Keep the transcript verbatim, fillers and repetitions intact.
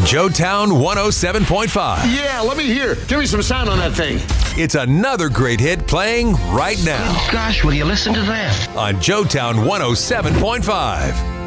Joetown one oh seven point five. Yeah, let me hear. Give me some sound on that thing. It's another great hit playing right now Gosh, will you listen to that? on Joetown one oh seven point five.